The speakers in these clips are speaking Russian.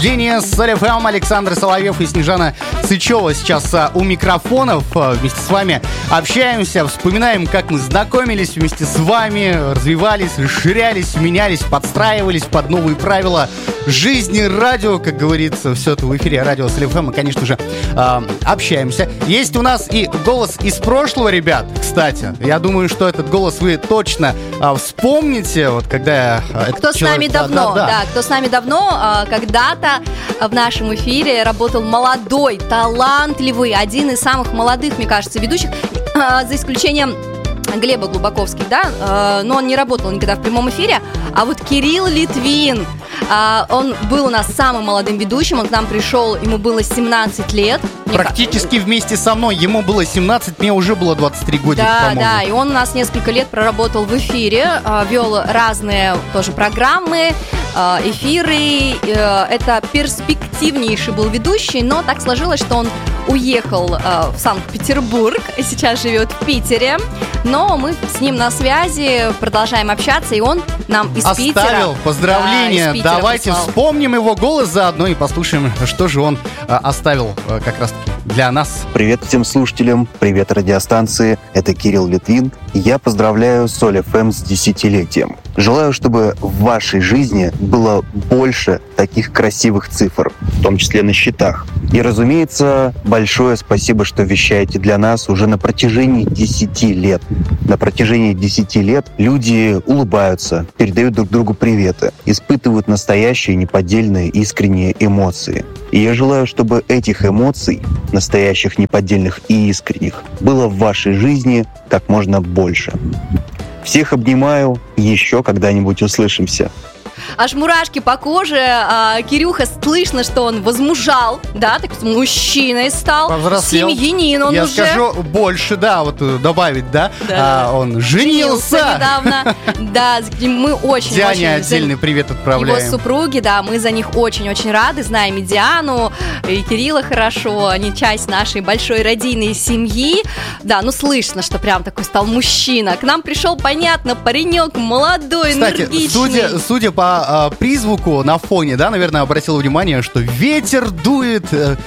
пробуждения с СолFM. Александр Соловьев и Снежана Сычева сейчас у микрофонов. Вместе с вами общаемся, вспоминаем, как мы знакомились вместе с вами, развивались, расширялись, менялись, подстраивались под новые правила жизни, радио, как говорится, все это в эфире радио СолFM. Мы, конечно же, общаемся. Есть у нас и голос из прошлого, ребят, кстати. Я думаю, что этот голос вы точно вспомните, вот когда... Кто с нами давно, кто с нами давно, когда-то в нашем эфире работал молодой, талантливый, один из самых молодых, мне кажется, ведущих, за исключением Глеба Глубаковских, да, но он не работал никогда в прямом эфире, а вот Кирилл Литвин, он был у нас самым молодым ведущим, он к нам пришел, ему было 17 лет. Практически вместе со мной, ему было 17, мне уже было 23 годика, по-моему. Да, и он у нас несколько лет проработал в эфире, вел разные тоже программы, эфиры, это перспективнейший был ведущий, но так сложилось, что он уехал в Санкт-Петербург, сейчас живет в Питере, но мы с ним на связи, продолжаем общаться, и он нам из Питера... Оставил поздравления, из Питера давайте прислал. Вспомним его голос заодно и послушаем, что же он оставил как раз для нас. Привет всем слушателям, привет радиостанции, это Кирилл Литвин. Я поздравляю СолFM с 10-летием. Желаю, чтобы в вашей жизни было больше таких красивых цифр, в том числе на счетах. И, разумеется, большое спасибо, что вещаете для нас уже на протяжении 10 лет. На протяжении 10 лет люди улыбаются, передают друг другу приветы, испытывают настоящие, неподдельные, искренние эмоции. И я желаю, чтобы этих эмоций, настоящих, неподдельных и искренних, было в вашей жизни как можно больше. Всех обнимаю, еще когда-нибудь услышимся. Аж мурашки по коже. Кирюха, слышно, что он возмужал, да, так мужчиной стал, повзрослел. Семьянин он я уже. Я скажу больше, да, вот добавить, да, он женился недавно. Да, мы очень... Диане отдельный привет отправляем. Его супруги, да, мы за них очень-очень рады, знаем и Диану, и Кирилла хорошо, они часть нашей большой родийной семьи. Да, ну слышно, что прям такой стал мужчина. К нам пришел, понятно, паренек молодой, кстати, энергичный. Судя по призвуку на фоне, да, наверное, обратил внимание, что ветер дует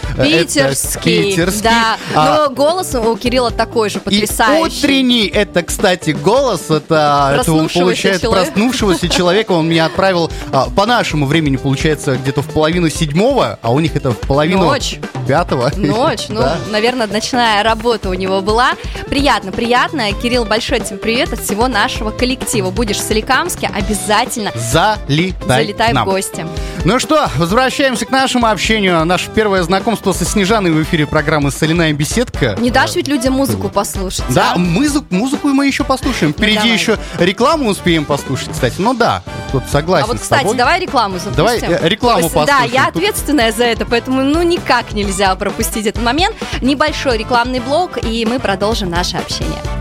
питерский, да. Но голос у Кирилла такой же потрясающий. И утренний, это, кстати, голос, это он получает проснувшегося человека, он меня отправил по нашему времени, получается, где-то в половину 7-го, а у них это в половину 5-го. Ночь, ну, да. Наверное, ночная работа у него была. Приятно. Кирилл, большой тебе привет от всего нашего коллектива. Будешь в Соликамске, обязательно залетай в гости. Ну что, возвращаемся к нашему общению. Наше первое знакомство со Снежаной в эфире программы «Соляная беседка». Не дашь ведь людям музыку послушать? Да, музыку мы еще послушаем. Впереди еще рекламу успеем послушать, кстати. Ну да, тут согласен. А вот, кстати, давай рекламу запустим. Давай рекламу послушаем. Да, я ответственная за это, поэтому никак нельзя пропустить этот момент. Небольшой рекламный блок, и мы продолжим наше общение.